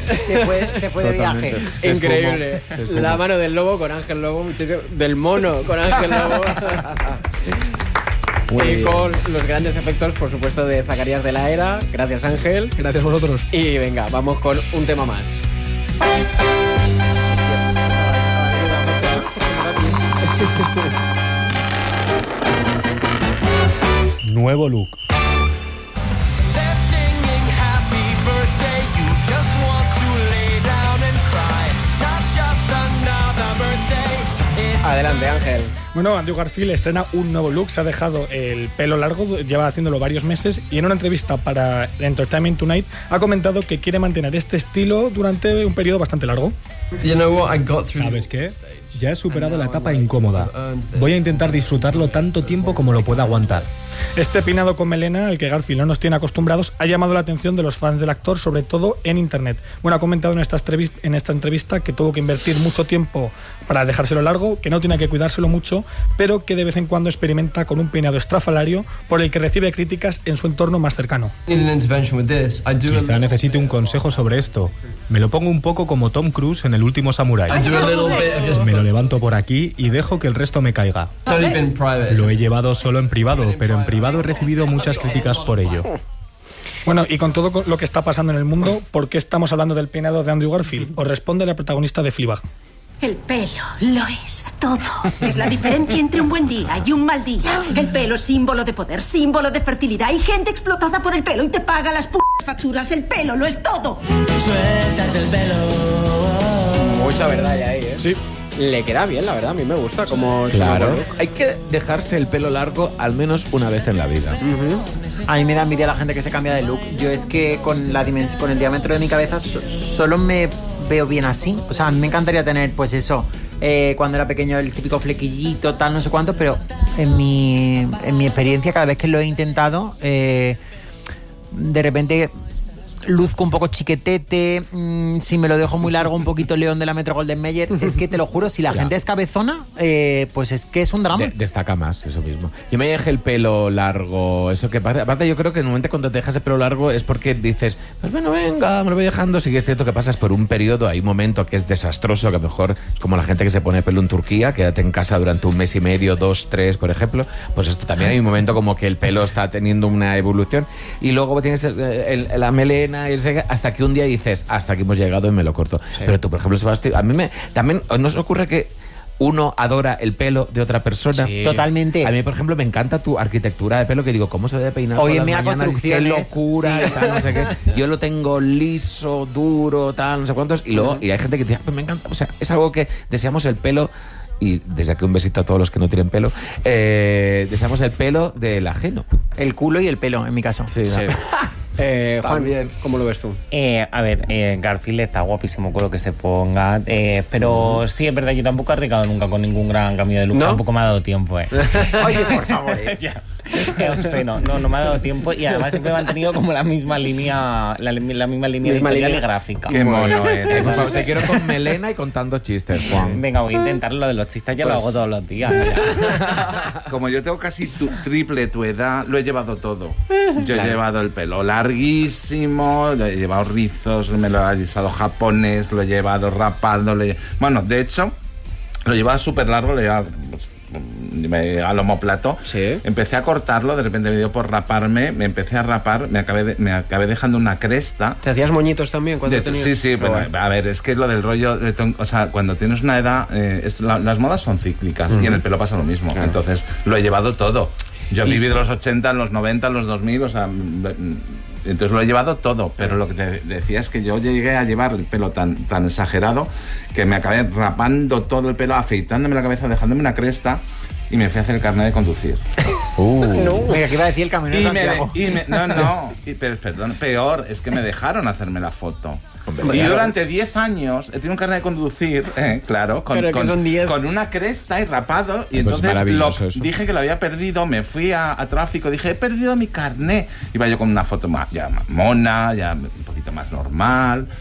se fue de viaje. Increíble. La mano del lobo con Ángel Lobo, muchísimo. Del mono con Ángel Lobo. Y con los grandes efectos, por supuesto, de Zacarías de la Era. Gracias, Ángel. Gracias a vosotros. Y venga, vamos con un tema más. Nuevo look. Adelante, Ángel. Bueno, Andrew Garfield estrena un nuevo look, se ha dejado el pelo largo, lleva haciéndolo varios meses y en una entrevista para Entertainment Tonight ha comentado que quiere mantener este estilo durante un periodo bastante largo. ¿Sabes qué? Ya he superado la etapa incómoda. Voy a intentar disfrutarlo tanto tiempo como lo pueda aguantar. Este peinado con melena, al que Garfield no nos tiene acostumbrados, ha llamado la atención de los fans del actor, sobre todo en internet. Bueno, ha comentado en esta entrevista que tuvo que invertir mucho tiempo para dejárselo largo, que no tiene que cuidárselo mucho, pero que de vez en cuando experimenta con un peinado estrafalario por el que recibe críticas en su entorno más cercano. Quizá necesite un consejo sobre esto. Me lo pongo un poco como Tom Cruise en El último samurái. Me lo levanto por aquí y dejo que el resto me caiga. Lo he llevado solo en privado, pero en privado he recibido muchas críticas por ello. Bueno, y con todo lo que está pasando en el mundo, ¿por qué estamos hablando del peinado de Andrew Garfield? Os responde la protagonista de Fleabag. El pelo lo es todo. Es la diferencia entre un buen día y un mal día. El pelo es símbolo de poder, símbolo de fertilidad. Hay gente explotada por el pelo y te paga las facturas. El pelo lo es todo. Suéltate el pelo. Mucha verdad hay ahí, ¿eh? Sí. Le queda bien, la verdad, a mí me gusta como... Claro, hay que dejarse el pelo largo al menos una vez en la vida. A mí me da envidia la gente que se cambia de look. Yo es que con el diámetro de mi cabeza solo me veo bien así. O sea, a mí me encantaría tener, pues eso, cuando era pequeño el típico flequillito, tal, no sé cuánto, pero en mi experiencia, cada vez que lo he intentado, de repente luzco un poco chiquetete, si me lo dejo muy largo, un poquito León de la Metro Golden Mayer. Es que te lo juro, si la gente es cabezona, pues es que es un drama. Destaca más, eso mismo. Yo me dejé el pelo largo, eso que pasa. Aparte, yo creo que en el momento cuando te dejas el pelo largo es porque dices, pues bueno, venga, me lo voy dejando. Sí que es cierto que pasas por un periodo, hay un momento que es desastroso, que a lo mejor es como la gente que se pone pelo en Turquía, quédate en casa durante un mes y medio, 2, 3, por ejemplo. Pues esto también hay un momento como que el pelo está teniendo una evolución y luego tienes la melena, hasta que un día dices, hasta aquí hemos llegado y me lo corto. Sí. Pero tú, por ejemplo, Sebastián, a mí también nos ocurre que uno adora el pelo de otra persona. Sí. Totalmente. A mí, por ejemplo, me encanta tu arquitectura de pelo, que digo, ¿cómo se debe peinar? Hoy en mi construcción. Qué locura, sí. Y tal, no sé qué. Yo lo tengo liso, duro, tal, no sé cuántos. Y luego y hay gente que dice, pues me encanta. O sea, es algo que deseamos el pelo. Y desde aquí un besito a todos los que no tienen pelo. Deseamos el pelo del ajeno. El culo y el pelo, en mi caso. Sí. Juan, ¿cómo lo ves tú? A ver, Garfield está guapísimo con lo que se ponga, pero sí, es verdad, yo tampoco he arriesgado nunca con ningún gran cambio de look, ¿no? Tampoco me ha dado tiempo, Oye, por favor, Ya. No me ha dado tiempo y además siempre he mantenido como la misma línea, la misma línea editorial y gráfica. Qué mono eres. Te quiero con melena y contando chistes, Juan. Venga, voy a intentarlo, lo de los chistes ya pues lo hago todos los días. Como yo tengo casi triple tu edad, lo he llevado todo. Yo he llevado el pelo larguísimo, lo he llevado rizos, me lo he alisado japonés, lo he llevado rapado, bueno, de hecho, lo llevaba súper largo, lo llevaba al omóplato. Sí. Empecé a cortarlo, de repente me dio por raparme, me empecé a rapar, me acabé dejando una cresta. ¿Te hacías moñitos también cuando tenías? Sí, bueno, a ver, es que es lo del rollo, o sea, cuando tienes una edad, las modas son cíclicas y en el pelo pasa lo mismo. Claro. Entonces, lo he llevado todo. Yo viví de los 80, los 90, los 2000, o sea, entonces lo he llevado todo, pero lo que te decía es que yo llegué a llevar el pelo tan exagerado que me acabé rapando todo el pelo, afeitándome la cabeza, dejándome una cresta y me fui a hacer el carnet de conducir. No, mira, que iba a decir el camino de Santiago. Pero, perdón, peor, es que me dejaron hacerme la foto. Y yo durante 10 años he tenido un carnet de conducir, claro, con una cresta y rapado. Y pues entonces dije que lo había perdido, me fui a tráfico, dije, he perdido mi carnet. Iba yo con una foto más, ya más mona, ya un poquito más normal.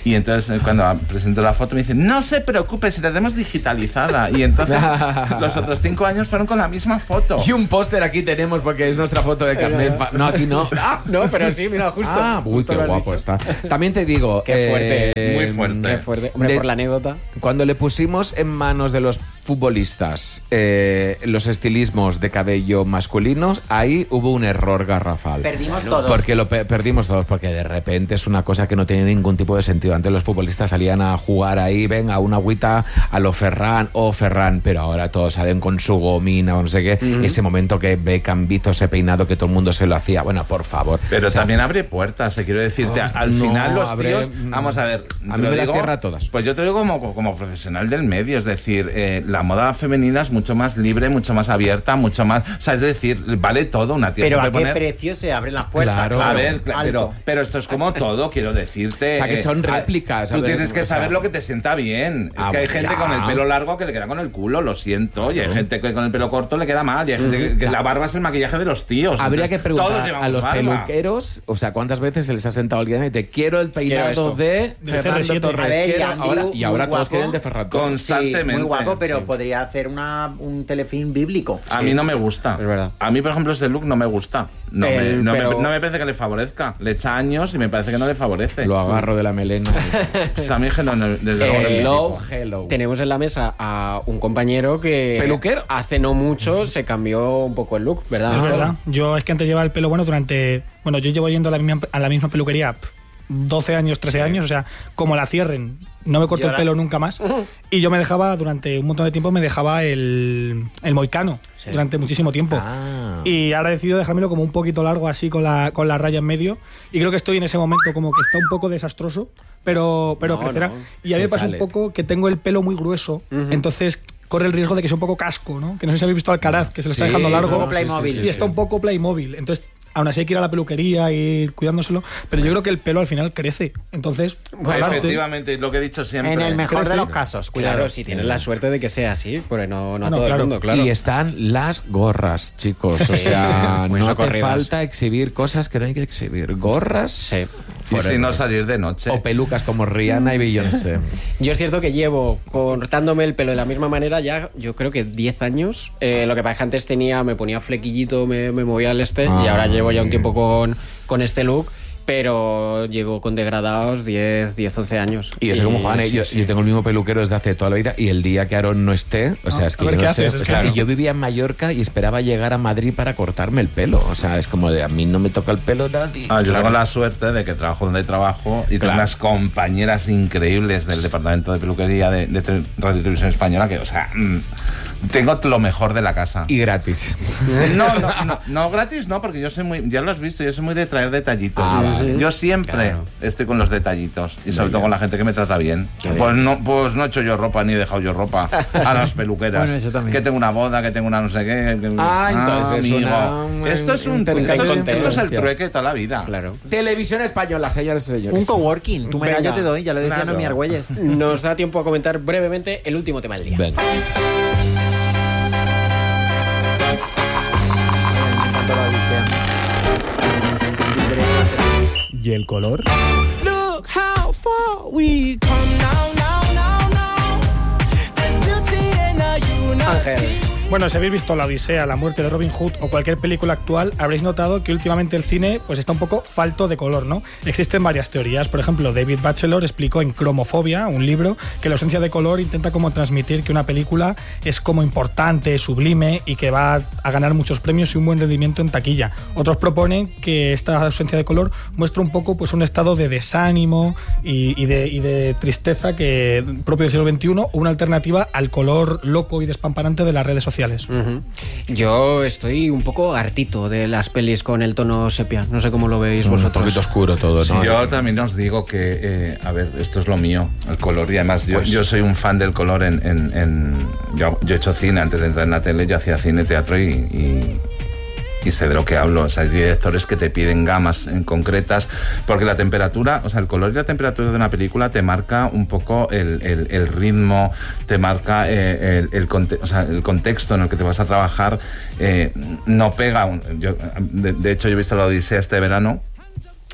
Y entonces cuando presento la foto me dicen, no se preocupe, si la tenemos digitalizada. Y entonces los otros 5 años fueron con la misma foto. Y un póster aquí tenemos porque es nuestra foto de carnet. No, aquí no. No, pero sí, mira, justo. Uy, qué guapo está. También te digo... Qué fuerte. Muy fuerte. Qué fuerte. Hombre, por la anécdota. Cuando le pusimos en manos de los futbolistas los estilismos de cabello masculinos, ahí hubo un error garrafal. Perdimos todos. Porque perdimos todos, porque de repente es una cosa que no tiene ningún tipo de sentido. Antes los futbolistas salían a jugar ahí, venga, una agüita a lo Ferran o Ferran, pero ahora todos salen con su gomina o no sé qué. Ese momento que Beckham hizo ese peinado que todo el mundo se lo hacía, bueno, por favor. Pero también abre puertas, quiero decirte, al final los tíos, vamos a ver, a mí me las cierra todas. Pues yo te digo como profesional del medio, es decir, la moda femenina es mucho más libre, mucho más abierta, mucho más, o sea, es decir, vale todo, una tía. Pero ¿a qué precio se abren las puertas? Claro, a ver, pero esto es como todo, quiero decirte. O sea, que son réplicas. Tú tienes que saber lo que te sienta bien. Es que hay gente con el pelo largo que le queda con el culo, lo siento. Y hay gente que con el pelo corto le queda mal. Y hay gente que la barba es el maquillaje de los tíos. Habría que preguntar a los peluqueros, o sea, ¿cuántas veces se les ha sentado alguien y te quiero el peinado de Fernando Torres? Ahora todos quieren el de Ferran Torres. Constantemente. Sí, muy guapo, pero podría hacer un telefilm bíblico. A mí no me gusta. Es verdad. A mí, por ejemplo, este look no me gusta. No me parece que le favorezca. Le echa años y me parece que no le favorece. Lo agarro de la melena. O sea, a mí desde hello. Tenemos en la mesa a un compañero que... ¿Peluquero? Hace no mucho se cambió un poco el look, ¿verdad? Es verdad. Yo es que antes llevaba el pelo bueno durante... Bueno, yo llevo yendo a la misma peluquería 12 años, 13 años, o sea, como la cierren, no me corto el pelo nunca más. Y yo me dejaba, durante un montón de tiempo, el moicano, durante muchísimo tiempo. Y ahora he decidido dejármelo como un poquito largo, así, con la raya en medio. Y creo que estoy en ese momento como que está un poco desastroso, pero crecerá. Y a mí me pasa un poco que tengo el pelo muy grueso, entonces... corre el riesgo de que sea un poco casco, ¿no? Que no sé si habéis visto Alcaraz, que se lo está dejando largo. Y está un poco Playmobil. Entonces, aún así hay que ir a la peluquería y ir cuidándoselo, pero yo creo que el pelo al final crece. Entonces, efectivamente, lo que he dicho siempre. En el mejor de los casos, cuidado. Claro, si tienes la suerte de que sea así, porque no todo el mundo, claro. Y están las gorras, chicos. O sea, no hace falta exhibir cosas que no hay que exhibir. Gorras. Sí. Y si no salir de noche. O pelucas como Rihanna y Beyoncé. Yo es cierto que llevo cortándome el pelo de la misma manera ya, yo creo que 10 años. Lo que pasa es que antes me ponía flequillito, me movía al y ahora llevo ya un tiempo con este look. Pero llevo con degradados 10, 11 años. Y yo sé como Juan, yo tengo el mismo peluquero desde hace toda la vida y el día que Aaron no esté, o sea, es que yo no sé. Y yo vivía en Mallorca y esperaba llegar a Madrid para cortarme el pelo. O sea, es como de a mí no me toca el pelo nadie. Yo tengo la suerte de que trabajo donde trabajo y tengo unas compañeras increíbles del departamento de peluquería de Radio y Televisión Española que, o sea... tengo lo mejor de la casa. Y gratis. No, gratis no, porque yo soy muy, ya lo has visto, yo soy muy de traer detallitos. Vale. Yo siempre estoy con los detallitos y sobre todo con la gente que me trata bien. Pues no he hecho yo ropa ni he dejado yo ropa a las peluqueras. Bueno, eso también. Que tengo una boda, que tengo una no sé qué. Entonces amigo. Esto es el trueque de toda la vida. Claro. Televisión Española, señores y señores. Un coworking. Tú me das, yo te doy. Ya lo decía Noemí Argüelles. Nos da tiempo a comentar brevemente el último tema del día. Venga. ¿Y el color? Ángel. Bueno, si habéis visto La Odisea, La muerte de Robin Hood o cualquier película actual, habréis notado que últimamente el cine pues está un poco falto de color, ¿no? Existen varias teorías. Por ejemplo, David Batchelor explicó en Cromofobia, un libro, que la ausencia de color intenta como transmitir que una película es como importante, sublime y que va a ganar muchos premios y un buen rendimiento en taquilla. Otros proponen que esta ausencia de color muestra un poco pues un estado de desánimo y de tristeza que propio del siglo XXI, o una alternativa al color loco y despampanante de las redes sociales. Yo estoy un poco hartito de las pelis con el tono sepia. No sé cómo lo veis vosotros. Un poquito oscuro todo, ¿no? Sí, yo también os digo que, a ver, esto es lo mío, el color. Y además yo soy un fan del color yo he hecho cine antes de entrar en la tele. Yo hacía cine, teatro y sé de lo que hablo. O sea, hay directores que te piden gamas en concretas, porque la temperatura, o sea, el color y la temperatura de una película te marca un poco el ritmo, te marca el contexto en el que te vas a trabajar. No pega. De hecho, yo he visto La Odisea este verano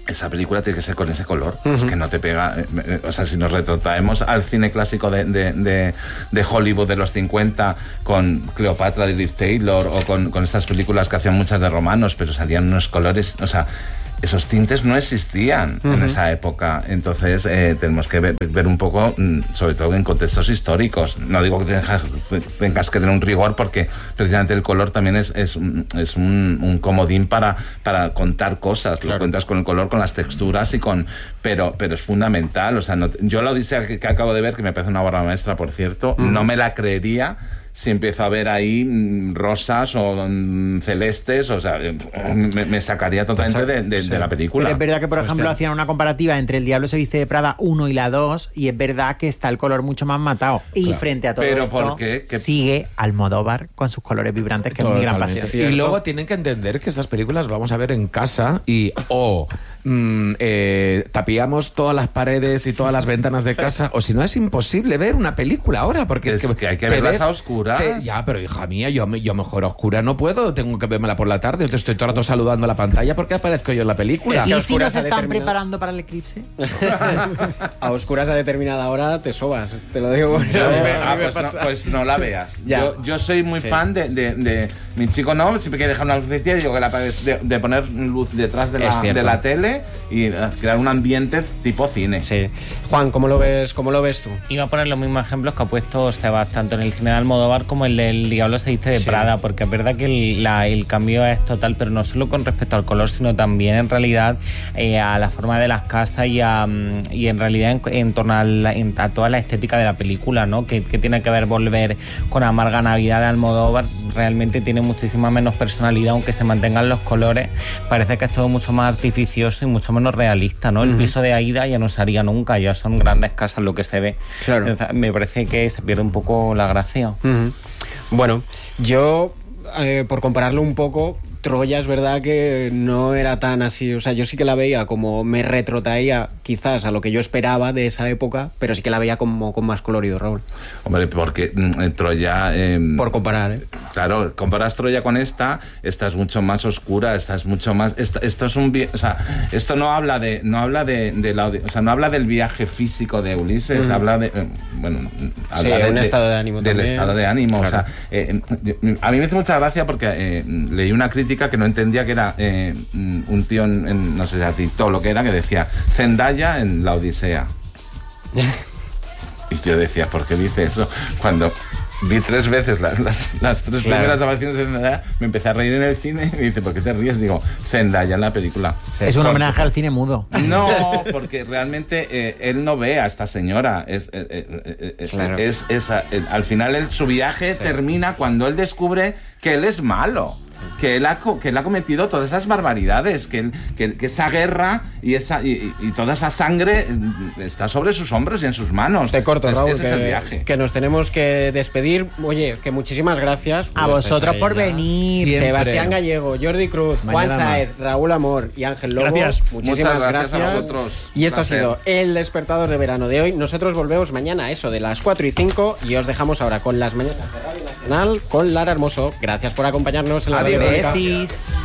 esa película tiene que ser con ese color. Es que no te pega. O sea, si nos retrotraemos al cine clásico de Hollywood de los 50 con Cleopatra de Liv Taylor o con estas películas que hacían muchas de romanos, pero salían unos colores, o sea, esos tintes no existían en esa época. Entonces tenemos que ver un poco, sobre todo en contextos históricos. No digo que tengas que tener un rigor, porque precisamente el color también es un comodín para contar cosas. Claro. Lo cuentas con el color, con las texturas pero es fundamental. O sea, yo la Odisea que acabo de ver, que me parece una obra maestra, por cierto, no me la creería si empiezo a ver ahí rosas o celestes, o sea, me sacaría totalmente de la película. Pero es verdad que, por ejemplo, hacían una comparativa entre El Diablo se viste de Prada 1 y la 2, y es verdad que está el color mucho más matado. Y frente a todo esto, sigue Almodóvar con sus colores vibrantes, que es mi gran pasión. Y luego tienen que entender que estas películas vamos a ver en casa y tapiamos todas las paredes y todas las ventanas de casa, o si no es imposible ver una película ahora, porque es que hay que verlas a oscuras. Ya, pero hija mía, yo mejor a oscura no puedo, tengo que vérmela por la tarde. Te estoy todo el rato saludando a la pantalla porque aparezco yo en la película. ¿Y si nos están preparando para el eclipse? A oscuras a determinada hora te sobas, te lo digo. Pues no la veas. Yo soy muy fan de mi chico, no, siempre que deja una lucecilla, digo que de poner luz detrás de la tele y crear un ambiente tipo cine. Sí. Juan, ¿cómo lo ves tú? Iba a poner los mismos ejemplos que ha puesto Sebas, tanto en el cine de Almodóvar como el del Diablo se viste de Prada, porque es verdad que el cambio es total, pero no solo con respecto al color, sino también en realidad a la forma de las casas y en realidad en torno a toda la estética de la película, ¿no? Que tiene que ver volver con Amarga Navidad de Almodóvar. Realmente tiene muchísima menos personalidad, aunque se mantengan los colores. Parece que es todo mucho más artificioso y mucho menos realista, ¿no? El piso de Aida ya no se haría nunca, ya son grandes casas lo que se ve. Claro. Entonces, me parece que se pierde un poco la gracia. Bueno, yo, por compararlo un poco, Troya es verdad que no era tan así, o sea, yo sí que la veía como me retrotraía quizás a lo que yo esperaba de esa época, pero sí que la veía como con más colorido, Raúl. Hombre, porque Troya... por comparar, Claro, comparas Troya con esta es mucho más oscura, esta es mucho más... Esto es un... O sea, esto no habla no habla del viaje físico de Ulises, habla de... habla de un estado de ánimo del también. Estado de ánimo, claro. O sea, a mí me hace mucha gracia porque leí una crítica que no entendía, que era un tío no sé si a TikTok lo que era, que decía Zendaya en la Odisea. Y yo decía, ¿por qué dice eso? Cuando vi 3 veces las 3 primeras apariciones de Zendaya, me empecé a reír en el cine y me dice, ¿por qué te ríes? Digo, Zendaya en la película. Es un homenaje al cine mudo. No, porque realmente él no ve a esta señora. Al final su viaje termina cuando él descubre que él es malo. Que él ha cometido todas esas barbaridades, que esa guerra y toda esa sangre está sobre sus hombros y en sus manos. Te corto, Raúl, ese es el viaje. Que nos tenemos que despedir. Oye, que muchísimas gracias a vosotros por venir. Siempre. Sebastián Gallego, Jordi Cruz, Juan Saez, Raúl Amor y Ángel Lobo. Gracias. Muchas gracias a vosotros. Y esto ha sido el despertador de verano de hoy. Nosotros volvemos mañana a eso de las 4:05 y os dejamos ahora con las mañanas de Radio Nacional con Lara Hermoso. Gracias por acompañarnos en la Adiós.